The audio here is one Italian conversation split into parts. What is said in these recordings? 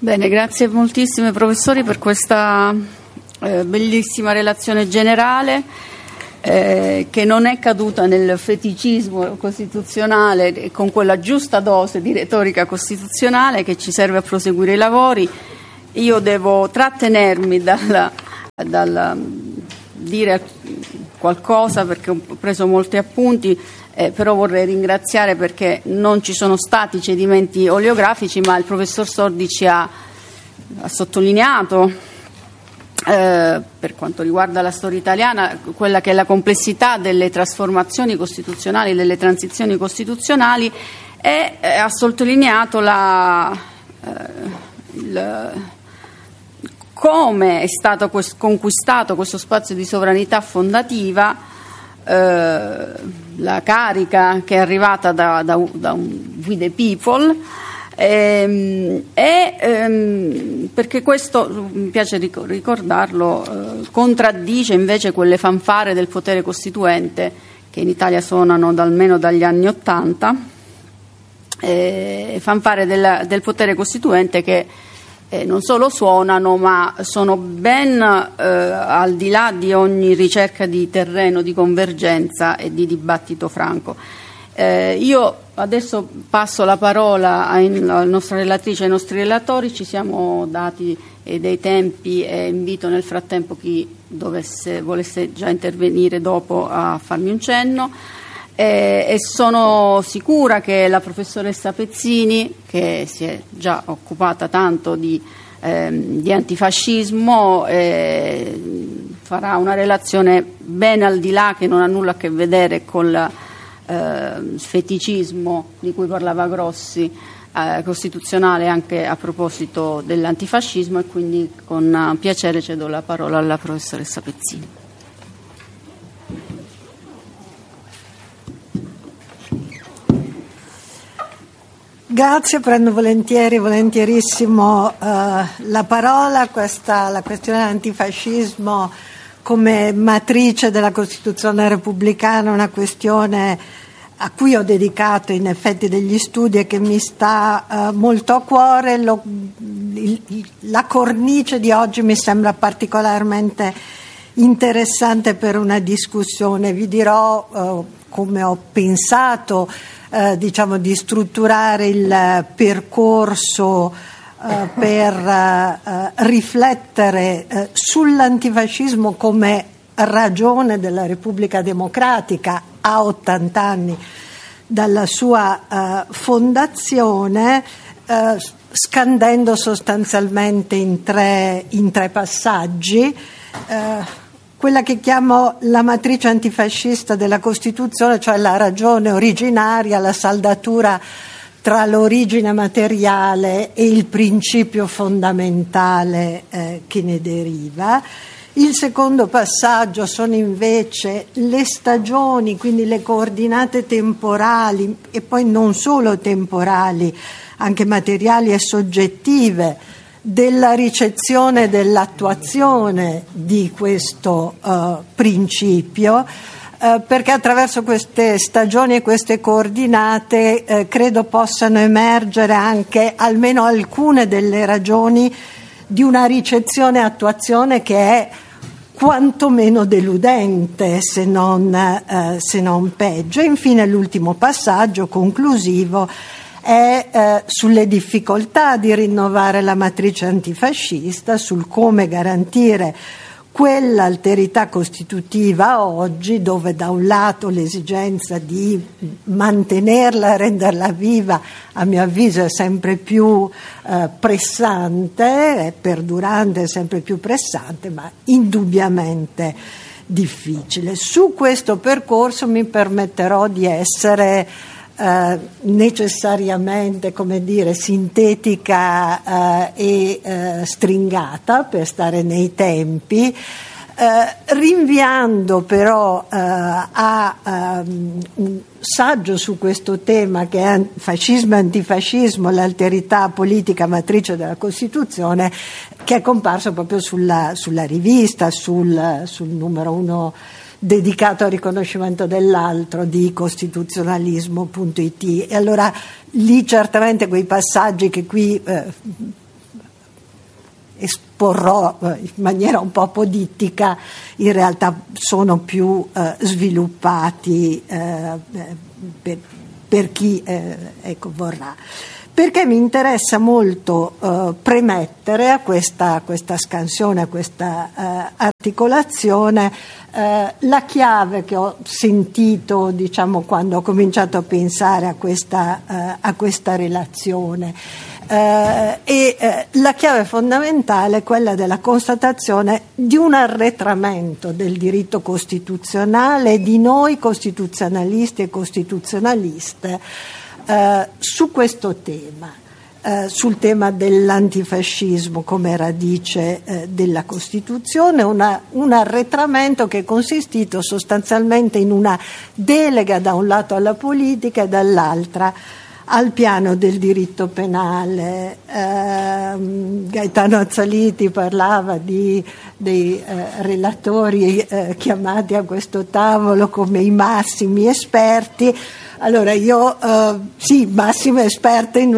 Bene, grazie moltissime professori per questa bellissima relazione generale che non è caduta nel feticismo costituzionale, con quella giusta dose di retorica costituzionale che ci serve a proseguire i lavori. Io devo trattenermi dal dire qualcosa perché ho preso molti appunti, però vorrei ringraziare perché non ci sono stati cedimenti oleografici, ma il professor Sordi ci ha sottolineato per quanto riguarda la storia italiana quella che è la complessità delle trasformazioni costituzionali, delle transizioni costituzionali, e ha sottolineato come è stato conquistato questo spazio di sovranità fondativa, la carica che è arrivata da un We the People, perché questo, mi piace ricordarlo, contraddice invece quelle fanfare del potere costituente che in Italia suonano almeno dagli anni '80, fanfare del potere costituente che non solo suonano, ma sono ben al di là di ogni ricerca di terreno di convergenza e di dibattito franco. Io adesso passo la parola alla nostra relatrice e ai nostri relatori. Ci siamo dati dei tempi e invito nel frattempo chi volesse già intervenire dopo a farmi un cenno. E sono sicura che la professoressa Pezzini, che si è già occupata tanto di antifascismo, farà una relazione ben al di là, che non ha nulla a che vedere con il feticismo di cui parlava Grossi, costituzionale, anche a proposito dell'antifascismo, e quindi con piacere cedo la parola alla professoressa Pezzini. Grazie, prendo volentierissimo la parola. La questione dell'antifascismo come matrice della Costituzione repubblicana è una questione a cui ho dedicato in effetti degli studi e che mi sta molto a cuore. La cornice di oggi mi sembra particolarmente interessante per una discussione. Vi dirò come ho pensato di strutturare il percorso per riflettere sull'antifascismo come ragione della Repubblica Democratica a 80 anni dalla sua fondazione, scandendo sostanzialmente in tre passaggi quella che chiamo la matrice antifascista della Costituzione, cioè la ragione originaria, la saldatura tra l'origine materiale e il principio fondamentale che ne deriva. Il secondo passaggio sono invece le stagioni, quindi le coordinate temporali, e poi non solo temporali, anche materiali e soggettive, della ricezione e dell'attuazione di questo principio, perché attraverso queste stagioni e queste coordinate credo possano emergere anche almeno alcune delle ragioni di una ricezione e attuazione che è quantomeno deludente, se non peggio. E infine l'ultimo passaggio conclusivo è sulle difficoltà di rinnovare la matrice antifascista, sul come garantire quell'alterità costitutiva oggi, dove da un lato l'esigenza di mantenerla, renderla viva, a mio avviso è sempre più pressante, è perdurante, è sempre più pressante, ma indubbiamente difficile. Su questo percorso mi permetterò di essere necessariamente, sintetica e stringata per stare nei tempi, rinviando però a un saggio su questo tema che è Fascismo e antifascismo, l'alterità politica matrice della Costituzione, che è comparso proprio sulla rivista, sul numero 1 dedicato al riconoscimento dell'altro di costituzionalismo.it. E allora lì certamente quei passaggi che qui esporrò in maniera un po' apodittica, in realtà sono più sviluppati per chi vorrà. Perché mi interessa molto premettere a questa scansione, a questa articolazione, la chiave che ho sentito, diciamo, quando ho cominciato a pensare a questa relazione. La chiave fondamentale è quella della constatazione di un arretramento del diritto costituzionale, di noi costituzionalisti e costituzionaliste, su questo tema, sul tema dell'antifascismo come radice della Costituzione, un arretramento che è consistito sostanzialmente in una delega da un lato alla politica e dall'altra al piano del diritto penale. Gaetano Azzaliti parlava dei relatori chiamati a questo tavolo come i massimi esperti. Allora io sì, massima esperta in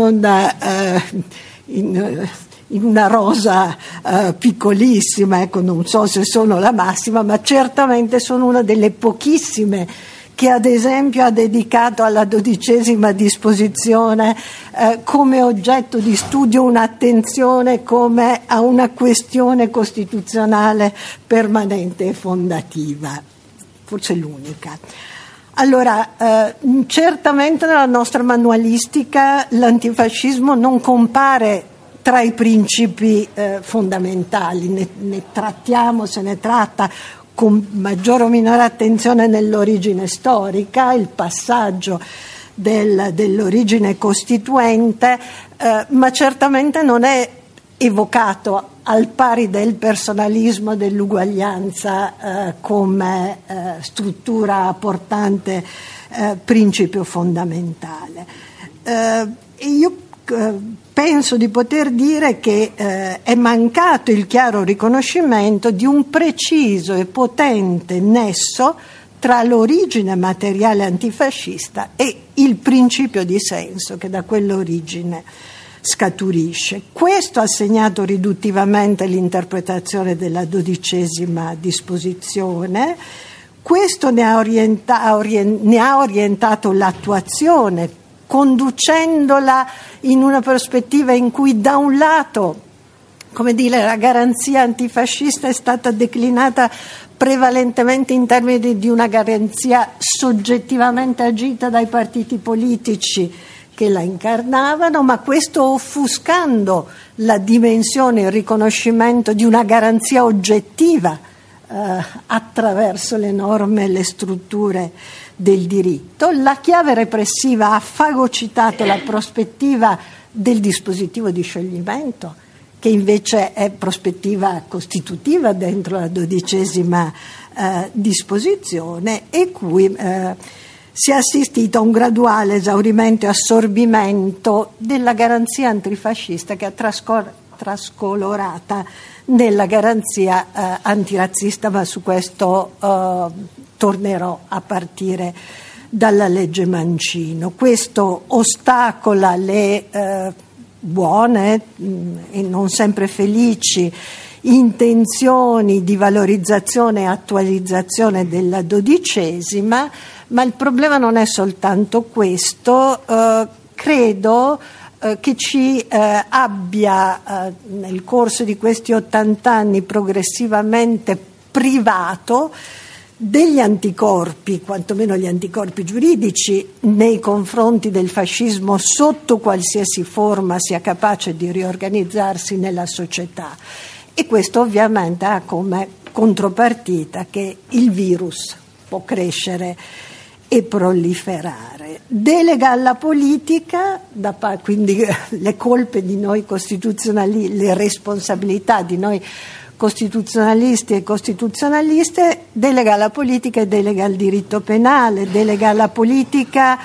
una rosa piccolissima, ecco, non so se sono la massima, ma certamente sono una delle pochissime che ad esempio ha dedicato alla 12ª disposizione come oggetto di studio un'attenzione come a una questione costituzionale permanente e fondativa, forse l'unica. Allora, certamente nella nostra manualistica l'antifascismo non compare tra i principi fondamentali, ne trattiamo, se ne tratta con maggiore o minore attenzione nell'origine storica, il passaggio dell'origine costituente, ma certamente non è evocato al pari del personalismo, dell'uguaglianza come struttura portante, principio fondamentale. Io penso di poter dire che è mancato il chiaro riconoscimento di un preciso e potente nesso tra l'origine materiale antifascista e il principio di senso che da quell'origine scaturisce. Questo ha segnato riduttivamente l'interpretazione della 12ª disposizione, questo ne ha orientato l'attuazione, conducendola in una prospettiva in cui da un lato, come dire, la garanzia antifascista è stata declinata prevalentemente in termini di una garanzia soggettivamente agita dai partiti politici che la incarnavano, ma questo offuscando la dimensione, il riconoscimento di una garanzia oggettiva attraverso le norme e le strutture del diritto. La chiave repressiva ha fagocitato la prospettiva del dispositivo di scioglimento, che invece è prospettiva costitutiva dentro la 12ª disposizione, e cui si è assistito a un graduale esaurimento e assorbimento della garanzia antifascista, che è trascolorata nella garanzia antirazzista, ma su questo tornerò a partire dalla legge Mancino. Questo ostacola le buone e non sempre felici intenzioni di valorizzazione e attualizzazione della 12ª, ma il problema non è soltanto questo. Credo che ci abbia nel corso di questi 80 anni progressivamente privato degli anticorpi, quantomeno gli anticorpi giuridici, nei confronti del fascismo sotto qualsiasi forma sia capace di riorganizzarsi nella società. E questo ovviamente ha come contropartita che il virus può crescere e proliferare. Delega alla politica, quindi le colpe di noi costituzionalisti, le responsabilità di noi costituzionalisti e costituzionaliste, delega alla politica e delega al diritto penale, delega alla politica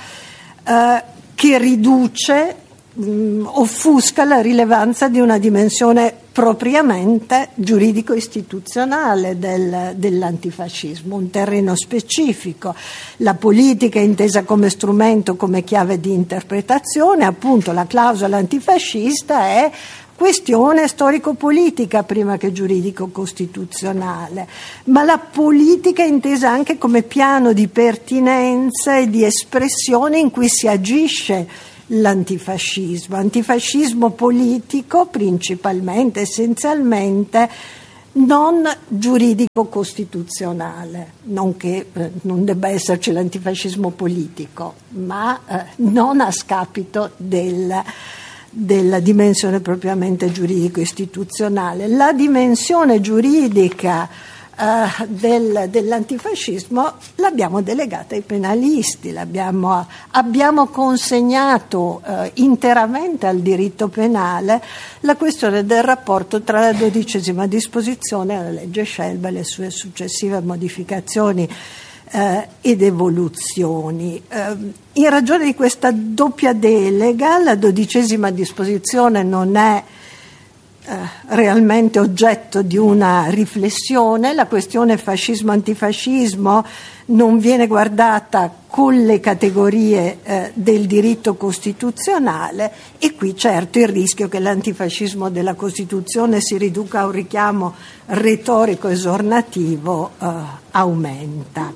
che riduce, offusca la rilevanza di una dimensione propriamente giuridico-istituzionale dell'antifascismo, un terreno specifico. La politica è intesa come strumento, come chiave di interpretazione, appunto la clausola antifascista è questione storico-politica prima che giuridico-costituzionale, ma la politica intesa anche come piano di pertinenza e di espressione in cui si agisce antifascismo politico principalmente, essenzialmente, non giuridico-costituzionale, non che non debba esserci l'antifascismo politico, ma non a scapito della dimensione propriamente giuridico-istituzionale. La dimensione giuridica dell'antifascismo l'abbiamo delegata ai penalisti, abbiamo consegnato interamente al diritto penale la questione del rapporto tra la 12ª disposizione e la legge Scelba e le sue successive modificazioni ed evoluzioni. In ragione di questa doppia delega, la 12ª disposizione non è realmente oggetto di una riflessione. La questione fascismo-antifascismo non viene guardata con le categorie del diritto costituzionale, e qui certo il rischio che l'antifascismo della Costituzione si riduca a un richiamo retorico esornativo aumenta.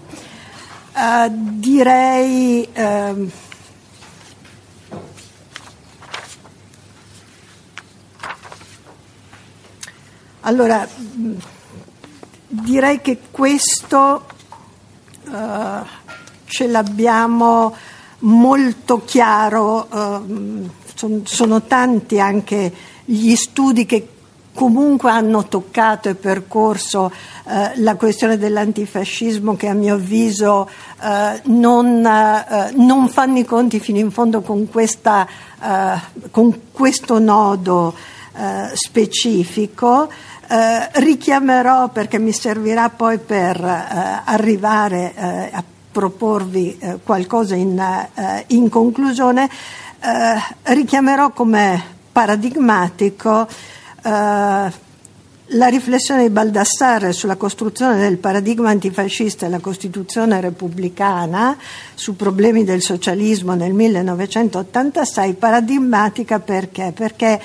Direi allora direi che questo ce l'abbiamo molto chiaro, sono tanti anche gli studi che comunque hanno toccato e percorso la questione dell'antifascismo, che a mio avviso non fanno i conti fino in fondo con questo nodo specifico. Richiamerò, perché mi servirà poi per arrivare a proporvi qualcosa in conclusione, richiamerò come paradigmatico la riflessione di Baldassarre sulla costruzione del paradigma antifascista e la Costituzione repubblicana su problemi del socialismo nel 1986, paradigmatica perché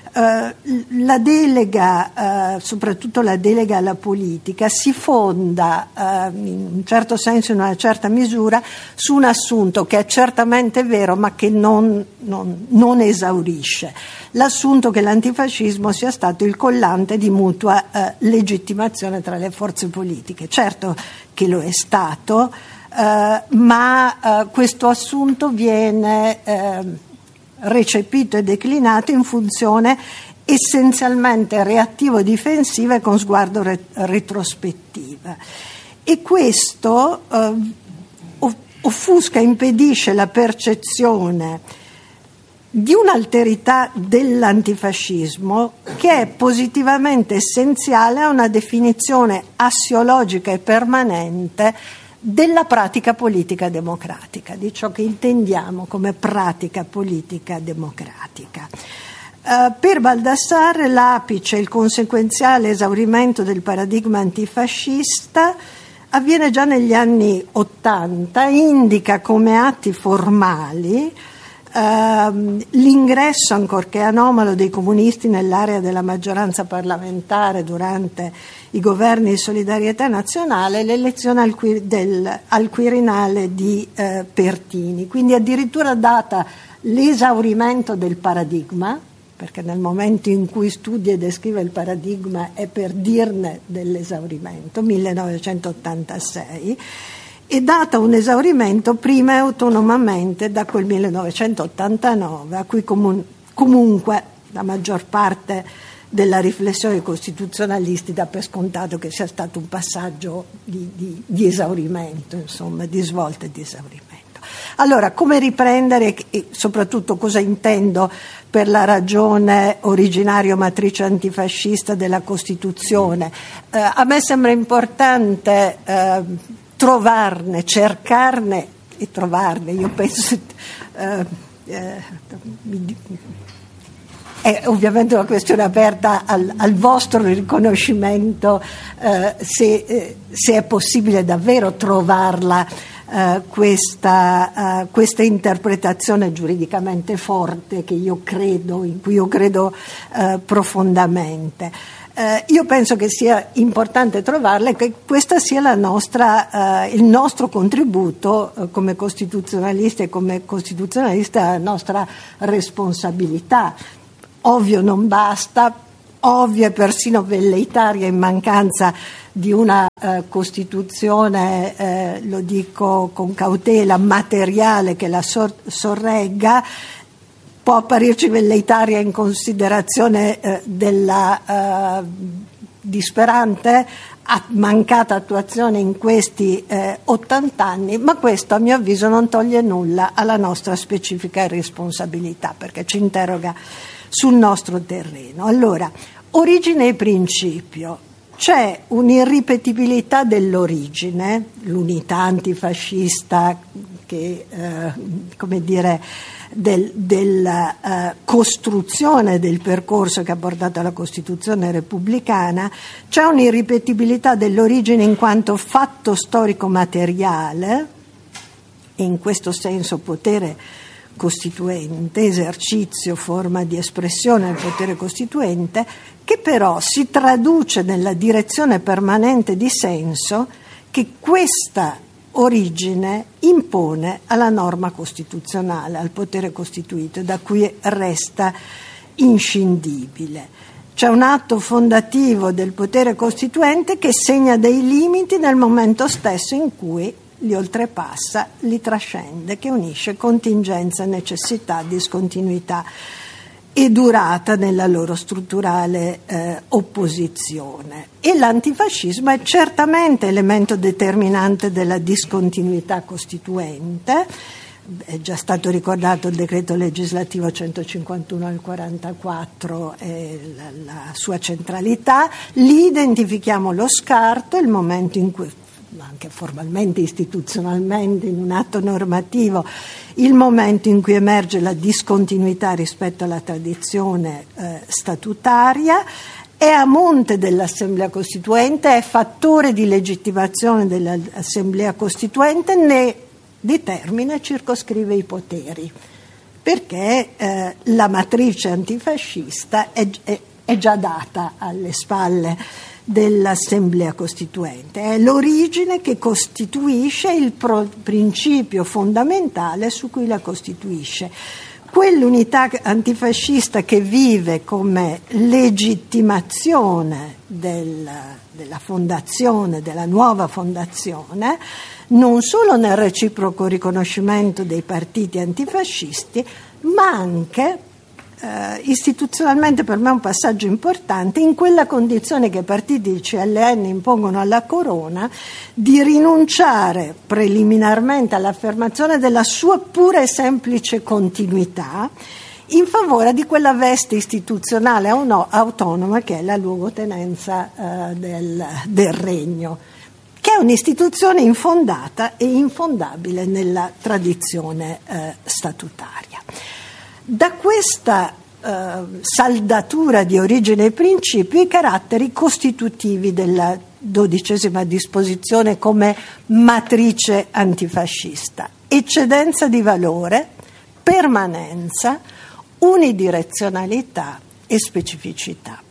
la delega, soprattutto la delega alla politica, si fonda in un certo senso, in una certa misura, su un assunto che è certamente vero ma che non esaurisce: l'assunto che l'antifascismo sia stato il collante di mutua legittimazione tra le forze politiche. Certo che lo è stato, ma questo assunto viene recepito e declinato in funzione essenzialmente reattivo-difensiva e con sguardo retrospettiva, e questo offusca, impedisce la percezione di un'alterità dell'antifascismo che è positivamente essenziale a una definizione assiologica e permanente della pratica politica democratica, di ciò che intendiamo come pratica politica democratica. Per Baldassarre l'apice, il conseguenziale esaurimento del paradigma antifascista, avviene già negli anni '80, indica come atti formali l'ingresso, ancorché anomalo, dei comunisti nell'area della maggioranza parlamentare durante i governi di solidarietà nazionale e l'elezione al Quirinale di Pertini. Quindi addirittura data l'esaurimento del paradigma, perché nel momento in cui studia e descrive il paradigma è per dirne dell'esaurimento, 1986, e data un esaurimento prima e autonomamente da quel 1989, a cui comunque la maggior parte della riflessione dei costituzionalisti dà per scontato che sia stato un passaggio di esaurimento, insomma, di svolta e di esaurimento. Allora, come riprendere e soprattutto cosa intendo per la ragione originario matrice antifascista della Costituzione? A me sembra importante trovarne, cercarne e trovarne. Io penso è ovviamente una questione aperta al vostro riconoscimento, se è possibile davvero trovarla questa interpretazione giuridicamente forte in cui io credo profondamente. Io penso che sia importante trovarla e che questa sia il nostro contributo come costituzionalisti e come costituzionalista, la nostra responsabilità. Ovvio non basta, ovvio e persino velleitaria in mancanza di una Costituzione, lo dico con cautela, materiale che la sorregga. Può apparirci velleitaria in considerazione della disperante mancata attuazione in questi 80 anni, ma questo a mio avviso non toglie nulla alla nostra specifica responsabilità, perché ci interroga sul nostro terreno. Allora, origine e principio. C'è un'irripetibilità dell'origine, l'unità antifascista che, della costruzione del percorso che ha portato alla Costituzione repubblicana. C'è un'irripetibilità dell'origine in quanto fatto storico materiale, e in questo senso potere costituente, esercizio, forma di espressione del potere costituente, che però si traduce nella direzione permanente di senso che questa origine impone alla norma costituzionale, al potere costituito, da cui resta inscindibile. C'è un atto fondativo del potere costituente che segna dei limiti nel momento stesso in cui li oltrepassa, li trascende, che unisce contingenza, necessità, discontinuità e durata nella loro strutturale opposizione. E l'antifascismo è certamente elemento determinante della discontinuità costituente. È già stato ricordato il decreto legislativo 151 del 44 e la sua centralità. Lì identifichiamo lo scarto, il momento in cui, anche formalmente, istituzionalmente, in un atto normativo, il momento in cui emerge la discontinuità rispetto alla tradizione statutaria, è a monte dell'Assemblea Costituente, è fattore di legittimazione dell'Assemblea Costituente, ne determina e circoscrive i poteri, perché la matrice antifascista è già data alle spalle dell'Assemblea Costituente. È l'origine che costituisce il principio fondamentale su cui la costituisce. Quell'unità antifascista che vive come legittimazione della fondazione, della nuova fondazione, non solo nel reciproco riconoscimento dei partiti antifascisti, ma anche istituzionalmente, per me è un passaggio importante, in quella condizione che i partiti di CLN impongono alla Corona di rinunciare preliminarmente all'affermazione della sua pura e semplice continuità in favore di quella veste istituzionale autonoma che è la luogotenenza del regno, che è un'istituzione infondata e infondabile nella tradizione statutaria. Da questa saldatura di origine e principio i caratteri costitutivi della 12ª disposizione come matrice antifascista: eccedenza di valore, permanenza, unidirezionalità e specificità.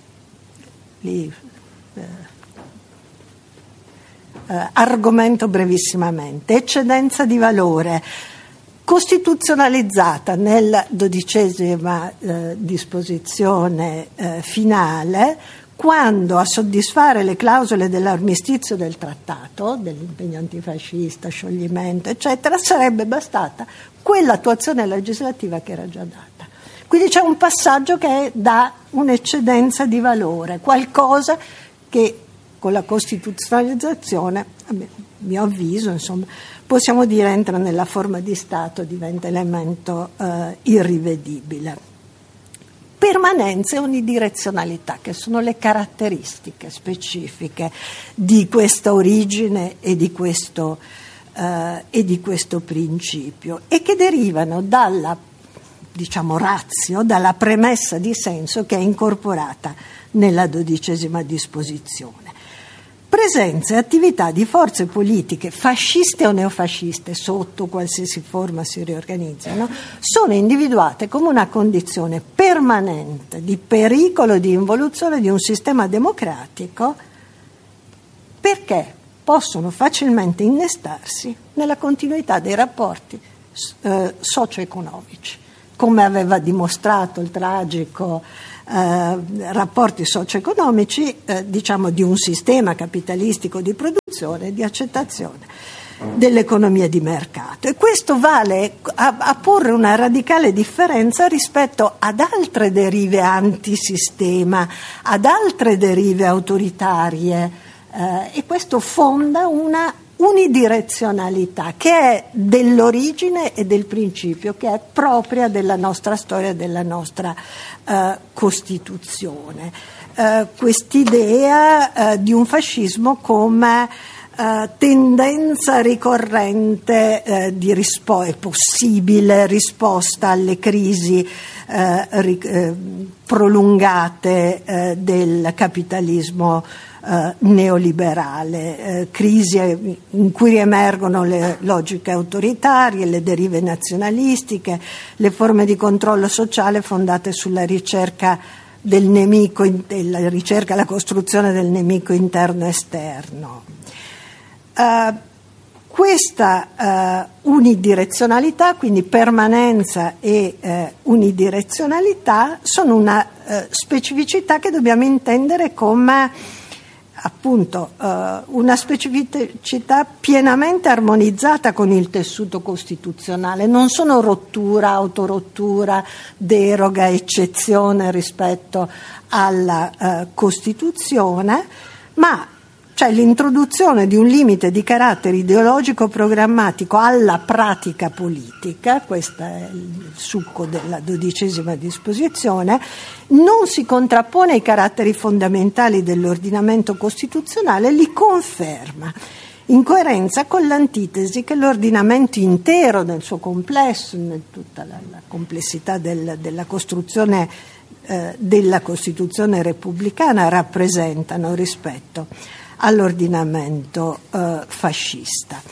Argomento brevissimamente. Eccedenza di valore, costituzionalizzata nella 12ª disposizione finale, quando a soddisfare le clausole dell'armistizio del trattato, dell'impegno antifascista, scioglimento, eccetera, sarebbe bastata quell'attuazione legislativa che era già data. Quindi c'è un passaggio che dà un'eccedenza di valore, qualcosa che con la costituzionalizzazione, a mio avviso, insomma, possiamo dire entra nella forma di Stato, diventa elemento irrivedibile. Permanenza e unidirezionalità, che sono le caratteristiche specifiche di questa origine e di questo principio, e che derivano dalla, ratio, dalla premessa di senso che è incorporata nella 12ª disposizione. presenza e attività di forze politiche fasciste o neofasciste, sotto qualsiasi forma si riorganizzano, sono individuate come una condizione permanente di pericolo e di involuzione di un sistema democratico, perché possono facilmente innestarsi nella continuità dei rapporti socio-economici, come aveva dimostrato il tragico rapporti socio-economici di un sistema capitalistico di produzione e di accettazione dell'economia di mercato. E questo vale a porre una radicale differenza rispetto ad altre derive antisistema, ad altre derive autoritarie, e questo fonda una unidirezionalità che è dell'origine e del principio, che è propria della nostra storia, della nostra Costituzione. Quest'idea di un fascismo come tendenza ricorrente di possibile risposta alle crisi prolungate del capitalismo neoliberale, crisi in cui riemergono le logiche autoritarie, le derive nazionalistiche, le forme di controllo sociale fondate sulla ricerca del nemico, la costruzione del nemico interno e esterno. Questa unidirezionalità, quindi permanenza e unidirezionalità, sono una specificità che dobbiamo intendere come appunto una specificità pienamente armonizzata con il tessuto costituzionale. Non sono rottura, autorottura, deroga, eccezione rispetto alla Costituzione, ma c'è l'introduzione di un limite di carattere ideologico programmatico alla pratica politica. Questo è il succo della 12ª disposizione. Non si contrappone ai caratteri fondamentali dell'ordinamento costituzionale, li conferma, in coerenza con l'antitesi che l'ordinamento intero nel suo complesso, in tutta la complessità della costruzione della Costituzione repubblicana, rappresentano rispetto all'ordinamento fascista.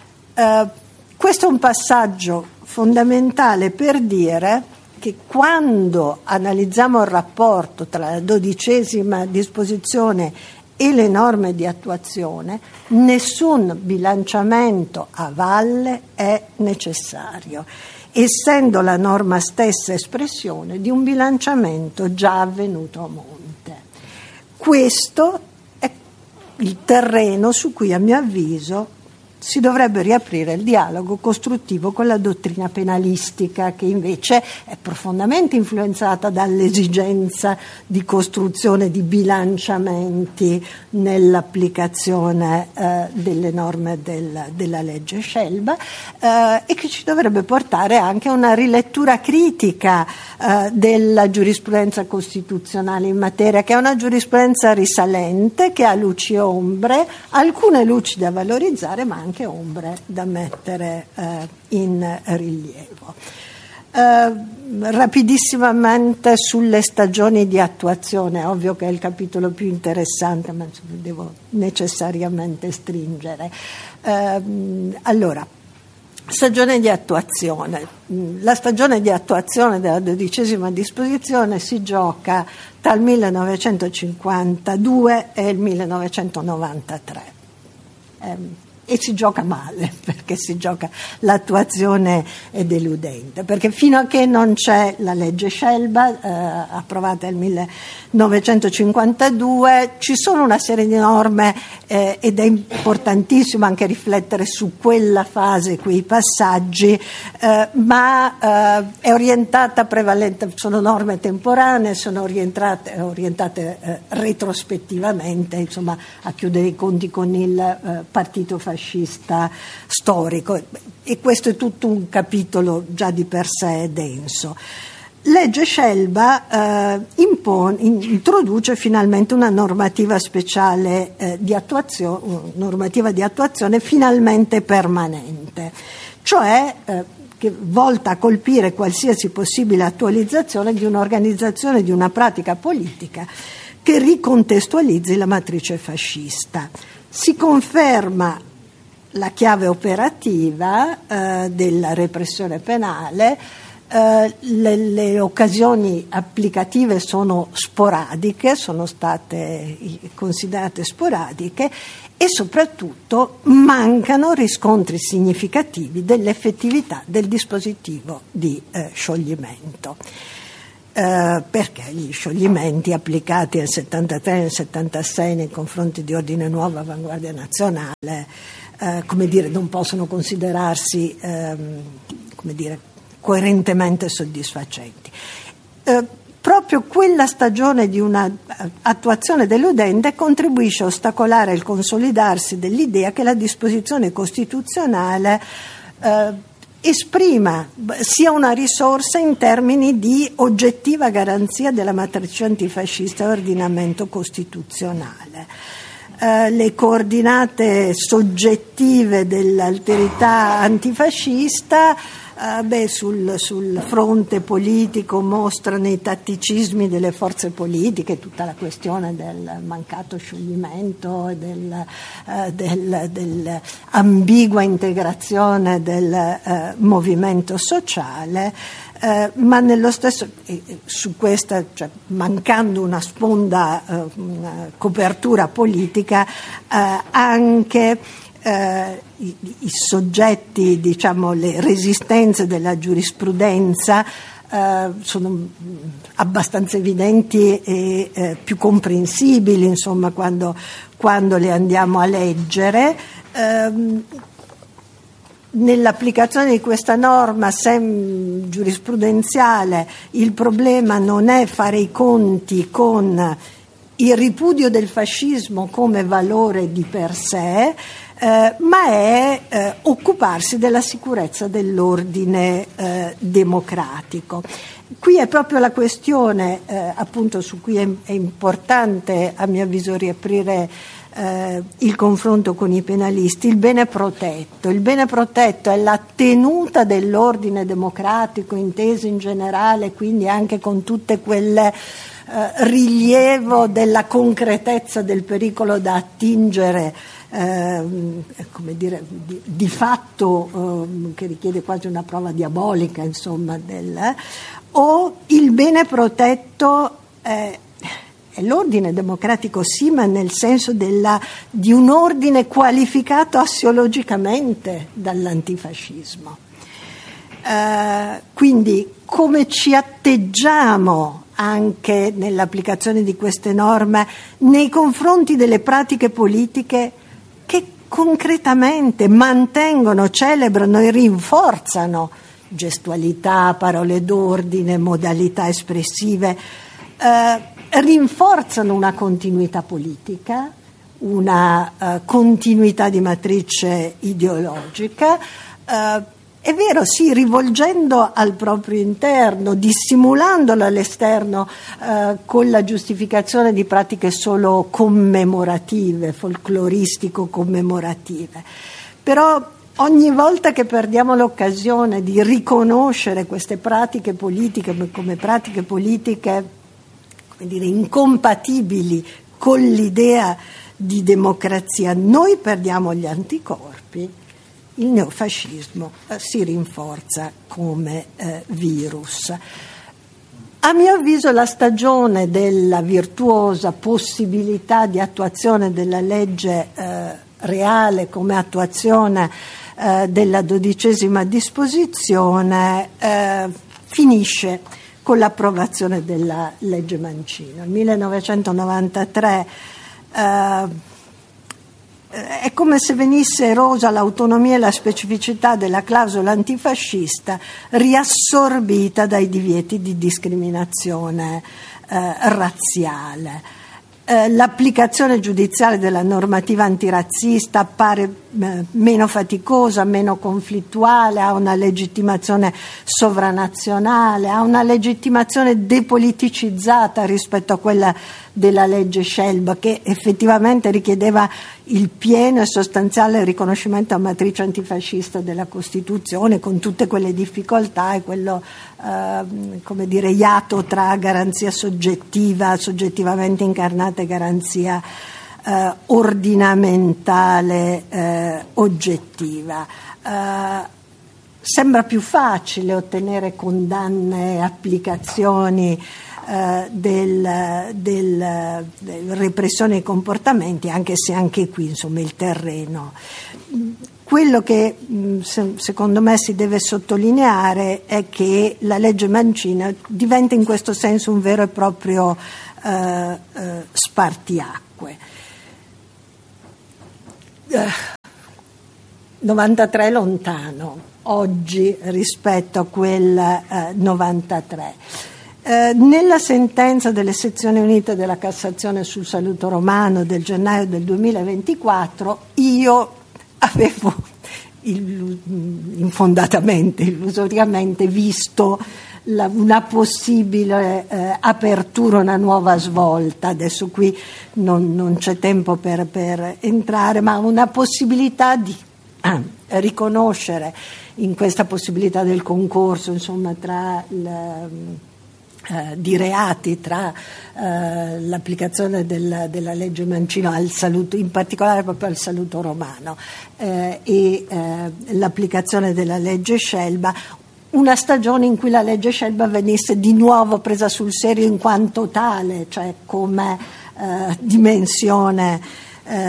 Questo è un passaggio fondamentale per dire che quando analizziamo il rapporto tra la 12ª disposizione e le norme di attuazione, nessun bilanciamento a valle è necessario, essendo la norma stessa espressione di un bilanciamento già avvenuto a monte. Questo è il terreno su cui, a mio avviso, si dovrebbe riaprire il dialogo costruttivo con la dottrina penalistica, che invece è profondamente influenzata dall'esigenza di costruzione di bilanciamenti nell'applicazione delle norme della legge Scelba, e che ci dovrebbe portare anche a una rilettura critica della giurisprudenza costituzionale in materia, che è una giurisprudenza risalente, che ha luci e ombre, alcune luci da valorizzare ma anche ombre da mettere in rilievo. Rapidissimamente sulle stagioni di attuazione, ovvio che è il capitolo più interessante, ma devo necessariamente stringere. Allora, stagione di attuazione. La stagione di attuazione della 12ª disposizione si gioca tra il 1952 e il 1993. E si gioca male, perché l'attuazione è deludente, perché fino a che non c'è la legge Scelba approvata nel 1952 ci sono una serie di norme ed è importantissimo anche riflettere su quella fase, quei passaggi, ma è orientata prevalentemente, sono norme temporanee, sono orientate retrospettivamente, insomma, a chiudere i conti con il partito fascista storico, e questo è tutto un capitolo già di per sé denso. Legge Scelba introduce finalmente una normativa speciale di attuazione finalmente permanente, cioè che volta a colpire qualsiasi possibile attualizzazione di un'organizzazione, di una pratica politica che ricontestualizzi la matrice fascista. Si conferma la chiave operativa della repressione penale. Le occasioni applicative sono sporadiche, sono state considerate sporadiche, e soprattutto mancano riscontri significativi dell'effettività del dispositivo di scioglimento. Perché gli scioglimenti applicati nel 73 e nel 76 nei confronti di Ordine Nuovo, Avanguardia Nazionale, non possono considerarsi coerentemente soddisfacenti. Proprio quella stagione di una attuazione deludente contribuisce a ostacolare il consolidarsi dell'idea che la disposizione costituzionale esprima sia una risorsa in termini di oggettiva garanzia della matrice antifascista e ordinamento costituzionale. Le coordinate soggettive dell'alterità antifascista sul fronte politico mostrano i tatticismi delle forze politiche, tutta la questione del mancato scioglimento e dell'ambigua integrazione del movimento sociale, ma nello stesso su questa, cioè, mancando una sponda una copertura politica, anche i soggetti, le resistenze della giurisprudenza sono abbastanza evidenti e più comprensibili, quando le andiamo a leggere. Nell'applicazione di questa norma giurisprudenziale il problema non è fare i conti con il ripudio del fascismo come valore di per sé, ma è occuparsi della sicurezza dell'ordine democratico. Qui è proprio la questione appunto su cui è importante, a mio avviso, riaprire il confronto con i penalisti, il bene protetto. Il bene protetto è la tenuta dell'ordine democratico inteso in generale, quindi anche con tutte quelle rilievo della concretezza del pericolo da attingere, di fatto, che richiede quasi una prova diabolica, o il bene protetto è l'ordine democratico, sì, ma nel senso di un ordine qualificato assiologicamente dall'antifascismo. Quindi come ci atteggiamo anche nell'applicazione di queste norme nei confronti delle pratiche politiche che concretamente mantengono, celebrano e rinforzano gestualità, parole d'ordine, modalità espressive, rinforzano una continuità politica, una continuità di matrice ideologica, è vero, sì, rivolgendo al proprio interno, dissimulandolo all'esterno con la giustificazione di pratiche solo commemorative, folcloristico-commemorative. Però ogni volta che perdiamo l'occasione di riconoscere queste pratiche politiche come pratiche politiche, incompatibili con l'idea di democrazia, noi perdiamo gli anticorpi. Il neofascismo si rinforza come virus. A mio avviso la stagione della virtuosa possibilità di attuazione della legge reale come attuazione della 12ª disposizione finisce con l'approvazione della legge Mancino. Nel 1993 è come se venisse erosa l'autonomia e la specificità della clausola antifascista, riassorbita dai divieti di discriminazione razziale. L'applicazione giudiziale della normativa antirazzista appare meno faticosa, meno conflittuale, ha una legittimazione sovranazionale, ha una legittimazione depoliticizzata rispetto a quella della legge Scelba, che effettivamente richiedeva il pieno e sostanziale riconoscimento a matrice antifascista della Costituzione, con tutte quelle difficoltà e quello iato tra garanzia soggettiva, soggettivamente incarnata, e garanzia ordinamentale oggettiva. Sembra più facile ottenere condanne e applicazioni della repressione dei comportamenti, anche se anche qui insomma il terreno. Quello che secondo me si deve sottolineare è che la legge Mancino diventa in questo senso un vero e proprio spartiacque. 93 lontano oggi rispetto a quel 93. Nella sentenza delle sezioni unite della Cassazione sul saluto romano del gennaio del 2024 io avevo infondatamente, illusoriamente visto una possibile apertura, una nuova svolta. Adesso qui non c'è tempo per entrare, ma una possibilità di riconoscere in questa possibilità del concorso, insomma, tra di reati tra l'applicazione della legge Mancino al saluto, in particolare proprio al saluto romano, e l'applicazione della legge Scelba, una stagione in cui la legge Scelba venisse di nuovo presa sul serio in quanto tale, cioè come dimensione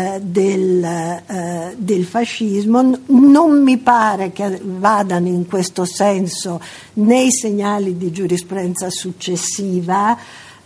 del fascismo. Non mi pare che vadano in questo senso nei segnali di giurisprudenza successiva.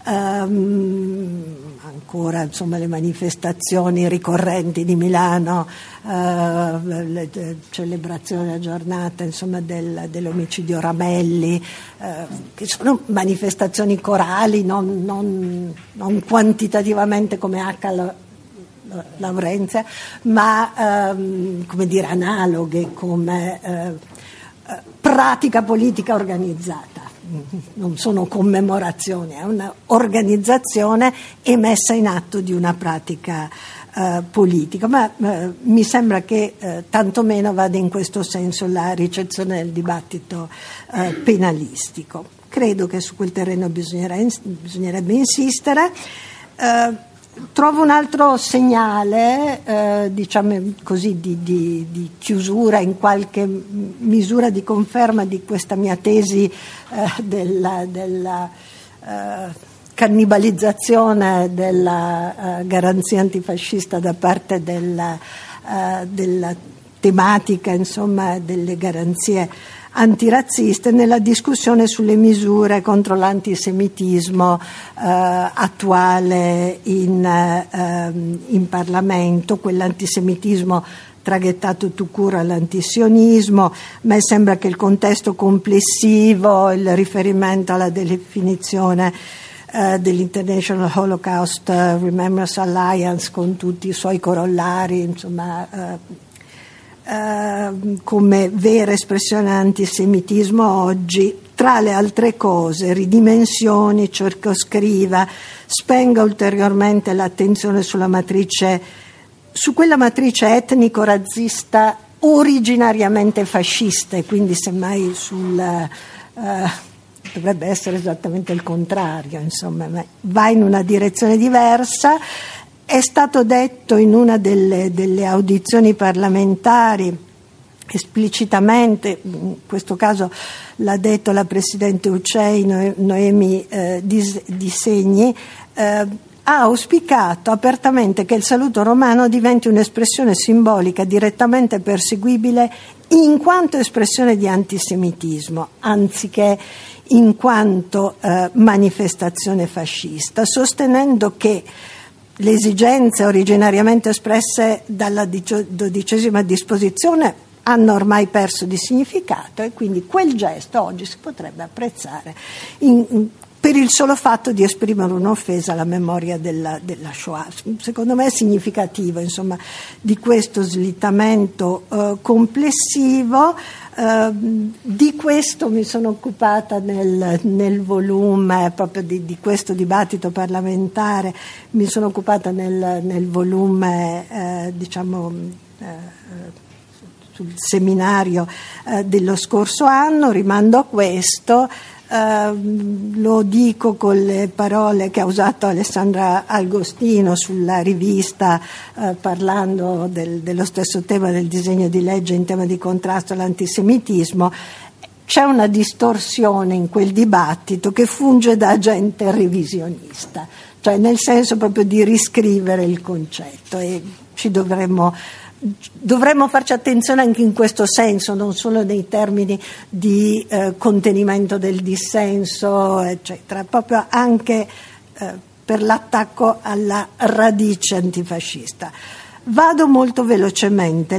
Ancora insomma le manifestazioni ricorrenti di Milano, le celebrazioni della giornata insomma dell'omicidio Ramelli, che sono manifestazioni corali, non quantitativamente come H. Laurenzia, ma come dire analoghe come pratica politica organizzata. Non sono commemorazioni, è un'organizzazione e messa in atto di una pratica politica, ma mi sembra che tantomeno vada in questo senso la ricezione del dibattito penalistico. Credo che su quel terreno bisognerebbe insistere. Trovo un altro segnale, diciamo così, di chiusura, in qualche misura di conferma di questa mia tesi della cannibalizzazione della garanzia antifascista da parte della tematica, insomma, delle garanzie antirazziste nella discussione sulle misure contro l'antisemitismo attuale in Parlamento, quell'antisemitismo traghettato tout court all'antisionismo. A me sembra che il contesto complessivo, il riferimento alla definizione dell'International Holocaust Remembrance Alliance con tutti i suoi corollari, insomma, come vera espressione antisemitismo oggi, tra le altre cose, ridimensioni, circoscriva, spenga ulteriormente l'attenzione su quella matrice etnico-razzista originariamente fascista, e quindi semmai dovrebbe essere esattamente il contrario, insomma, va in una direzione diversa. È stato detto in una delle audizioni parlamentari esplicitamente, in questo caso l'ha detto la Presidente Ucei, Noemi Di Segni, ha auspicato apertamente che il saluto romano diventi un'espressione simbolica direttamente perseguibile in quanto espressione di antisemitismo, anziché in quanto manifestazione fascista, sostenendo che le esigenze originariamente espresse dalla 12ª disposizione hanno ormai perso di significato, e quindi quel gesto oggi si potrebbe apprezzare per il solo fatto di esprimere un'offesa alla memoria della Shoah. Secondo me è significativo, insomma, di questo slittamento complessivo. Di questo mi sono occupata nel volume proprio di questo dibattito parlamentare, mi sono occupata nel volume sul seminario dello scorso anno. Rimando a questo. lo dico con le parole che ha usato Alessandra Agostino sulla rivista, parlando dello stesso tema del disegno di legge in tema di contrasto all'antisemitismo. C'è una distorsione in quel dibattito che funge da agente revisionista, cioè nel senso proprio di riscrivere il concetto, e dovremmo farci attenzione anche in questo senso, non solo nei termini di contenimento del dissenso, eccetera, proprio anche per l'attacco alla radice antifascista. Vado molto velocemente.